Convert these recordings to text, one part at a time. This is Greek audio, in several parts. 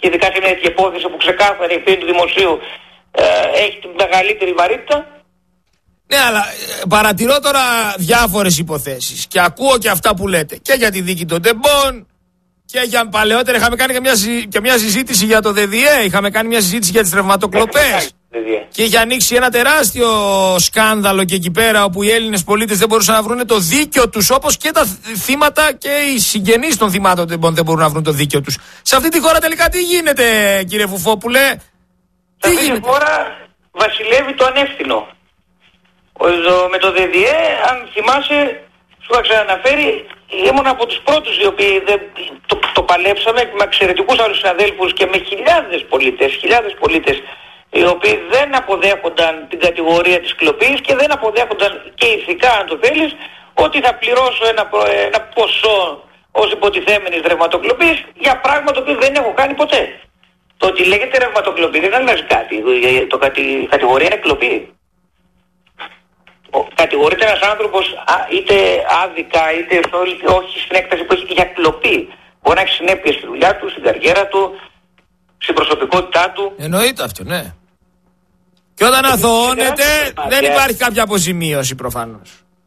και ειδικά σε μια τέτοια υπόθεση που ξεκάθαρα η ευθύνη του δημοσίου έχει τη μεγαλύτερη βαρύτητα. Ναι, αλλά παρατηρώ τώρα διάφορες υποθέσεις και ακούω και αυτά που λέτε και για τη δίκη των τεμπών και για παλαιότερα είχαμε κάνει και μια συζήτηση για το ΔΔΕ, είχαμε κάνει μια συζήτηση για τις ρευματοκλοπές και είχε ανοίξει ένα τεράστιο σκάνδαλο και εκεί πέρα όπου οι Έλληνες πολίτες δεν μπορούσαν να βρουν το δίκιο τους, όπως και τα θύματα και οι συγγενείς των θυμάτων τεμπών δεν μπορούν να βρουν το δίκιο τους. Σε αυτή τη χώρα τελικά τι γίνεται, κύριε Φουφόπουλε? Σε αυτή τη χώρα βασιλεύει το ανεύθυνο. Με το ΔΔΕ, αν θυμάσαι, σου είχα ξαναναφέρει, ήμουν από τους πρώτους οι οποίοι το παλέψαμε με εξαιρετικούς άλλους συναδέλφους και με χιλιάδες πολίτες οι οποίοι δεν αποδέχονταν την κατηγορία της κλοπής και δεν αποδέχονταν και ηθικά, αν το θέλεις, ότι θα πληρώσω ένα ποσό ως υποτιθέμενης ρευματοκλοπής για πράγμα το οποίο δεν έχω κάνει ποτέ. Το ότι λέγεται ρευματοκλοπή δεν αλλάζει κάτι. Η κατηγορία είναι κλοπή. Κατηγορείται ένας άνθρωπος είτε άδικα είτε όχι στην έκταση που έχει για κλοπή. Μπορεί να έχει συνέπειες στη δουλειά του, στην καριέρα του, στην προσωπικότητά του. Εννοείται αυτό, ναι. Και όταν αθωώνεται δεν υπάρχει κάποια αποζημίωση προφανώς.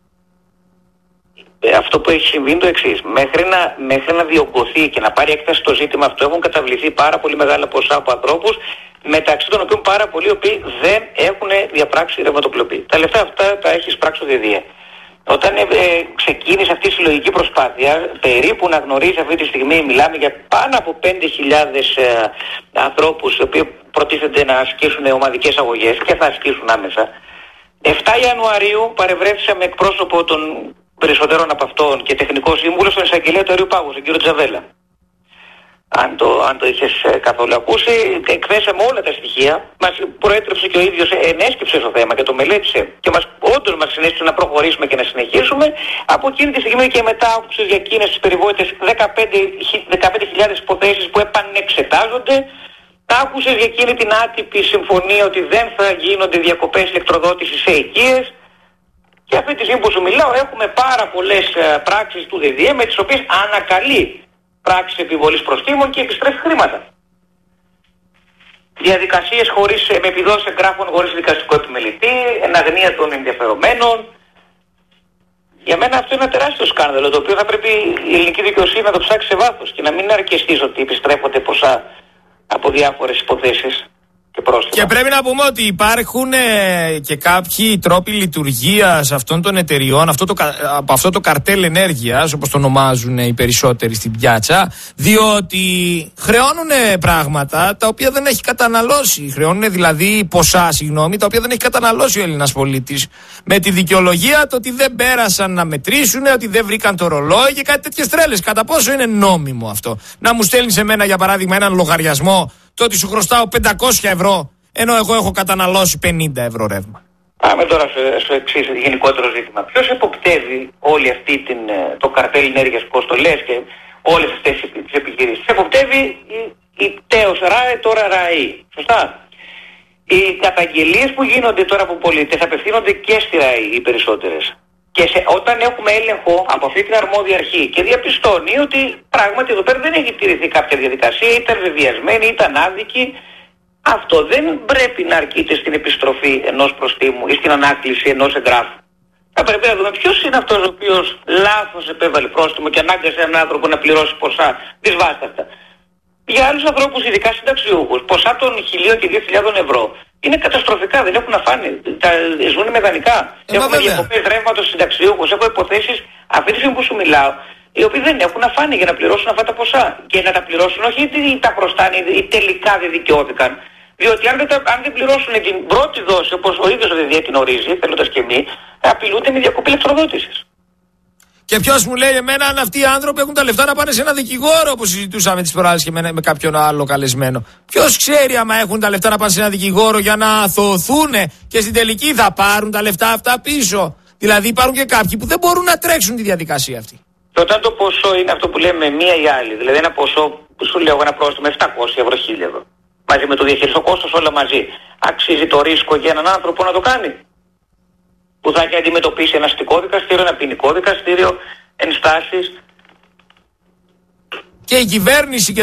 Αυτό που έχει συμβεί είναι το εξής. Μέχρι να διωγγωθεί και να πάρει έκταση το ζήτημα αυτό έχουν καταβληθεί πάρα πολύ μεγάλα ποσά από ανθρώπους, μεταξύ των οποίων πάρα πολλοί οι οποίοι δεν έχουν διαπράξει ρευματοκλοπή. Τα λεφτά αυτά τα έχει εισπράξει το ΔΔΕ. Όταν ξεκίνησε αυτή η συλλογική προσπάθεια, περίπου να γνωρίζει αυτή τη στιγμή, μιλάμε για πάνω από 5.000 ανθρώπους οι οποίοι προτίθενται να ασκήσουν ομαδικές αγωγές και θα ασκήσουν άμεσα. 7 Ιανουαρίου παρευρέθησα με εκπρόσωπο των περισσότερων από αυτών και τεχνικό σύμβουλο στον εισαγγελέα του Αριού Πάγου, τον κύριο Τζαβέλα. Αν το είχες καθόλου ακούσει, εκθέσαμε όλα τα στοιχεία, μας προέτρεψε και ο ίδιος, ενέσκυψε στο θέμα και το μελέτησε και όντως μας συνέστησε να προχωρήσουμε και να συνεχίσουμε. Από εκείνη τη στιγμή και μετά άκουσες για εκείνες τις περιβόητες 15.000 υποθέσεις που επανεξετάζονται. Άκουσες για εκείνη την άτυπη συμφωνία ότι δεν θα γίνονται διακοπές ηλεκτροδότησης σε οικίες. Και αυτή τη στιγμή που σου μιλάω έχουμε πάρα πολλές πράξεις του ΔΔΕ με τις οποίες ανακαλεί πράξεις επιβολής προστίμων και επιστρέφει χρήματα. Διαδικασίες με επιδόσεις εγγράφων χωρίς δικαστικό επιμελητή, εν αγνία των ενδιαφερομένων. Για μένα αυτό είναι ένα τεράστιο σκάνδαλο το οποίο θα πρέπει η ελληνική δικαιοσύνη να το ψάξει σε βάθος και να μην αρκεστεί ότι επιστρέφονται ποσά από διάφορες υποθέσεις. Και πρέπει να πούμε ότι υπάρχουν και κάποιοι τρόποι λειτουργίας αυτών των εταιριών, από αυτό το καρτέλ ενέργειας, όπως το ονομάζουν οι περισσότεροι στην πιάτσα, διότι χρεώνουν πράγματα τα οποία δεν έχει καταναλώσει. Χρεώνουν δηλαδή ποσά, τα οποία δεν έχει καταναλώσει ο Έλληνας πολίτης. Με τη δικαιολογία το ότι δεν πέρασαν να μετρήσουν, ότι δεν βρήκαν το ρολόι και κάτι τέτοιες τρέλες. Κατά πόσο είναι νόμιμο αυτό? Να μου στέλνεις εμένα, για παράδειγμα, έναν λογαριασμό, το ότι σου χρωστάω 500 ευρώ, ενώ εγώ έχω καταναλώσει 50 ευρώ ρεύμα. Πάμε τώρα στο εξής γενικότερο ζήτημα. Ποιος εποπτεύει όλη αυτή το καρτέλ ενέργειας, πώς το λες, και όλες αυτές τις επιχειρήσεις? Εποπτεύει η ΤΕΟΣ ΡΑΕ, τώρα ΡΑΗ. Σωστά. Οι καταγγελίες που γίνονται τώρα από πολίτες απευθύνονται και στη ΡΑΗ οι περισσότερες. Και όταν έχουμε έλεγχο από αυτή την αρμόδια αρχή και διαπιστώνει ότι πράγματι εδώ πέρα δεν έχει τηρηθεί κάποια διαδικασία, ήταν βεβαιασμένη, ήταν άδικη, αυτό δεν πρέπει να αρκείται στην επιστροφή ενός προστίμου ή στην ανάκληση ενός εγγράφου. Θα πρέπει να δούμε ποιος είναι αυτός ο οποίος λάθος επέβαλε πρόστιμο και ανάγκασε έναν άνθρωπο να πληρώσει ποσά δυσβάσταχτα. Για άλλους ανθρώπους, ειδικά συνταξιούχους, ποσά των 1.000 και 2.000 ευρώ είναι καταστροφικά, δεν έχουν να φάνε. Ζουν με δανεικά. Έχουμε διακοπές ρεύματος συνταξιούχους, έχω υποθέσεις αυτή τη στιγμή που σου μιλάω, οι οποίοι δεν έχουν να φάνε για να πληρώσουν αυτά τα ποσά. Και να τα πληρώσουν όχι γιατί τα χρωστάνε ή τελικά δεν δικαιώθηκαν. Διότι αν δεν πληρώσουν την πρώτη δόση, όπως ο ίδιος ο ΔΔΕ την ορίζει, θέλοντας και εμείς, απειλούνται με διακοπή ηλεκτροδότησης. Και ποιος μου λέει εμένα αν αυτοί οι άνθρωποι έχουν τα λεφτά να πάνε σε ένα δικηγόρο, όπως συζητούσαμε τις προάλλες και με κάποιον άλλο καλεσμένο? Ποιος ξέρει άμα έχουν τα λεφτά να πάνε σε ένα δικηγόρο για να αθωωθούν και στην τελική θα πάρουν τα λεφτά αυτά πίσω? Δηλαδή υπάρχουν και κάποιοι που δεν μπορούν να τρέξουν τη διαδικασία αυτή. Και όταν το ποσό είναι αυτό που λέμε μία ή άλλη, δηλαδή ένα ποσό που σου λέω ένα πρόστιμο 700 ευρώ, 1.000 ευρώ, μαζί με το διαχειριστικό κόστος όλα μαζί, αξίζει το ρίσκο για έναν άνθρωπο να το κάνει? Που θα έχει αντιμετωπίσει ένα αστικό δικαστήριο, ένα ποινικό δικαστήριο, ενστάσεις. Και η κυβέρνηση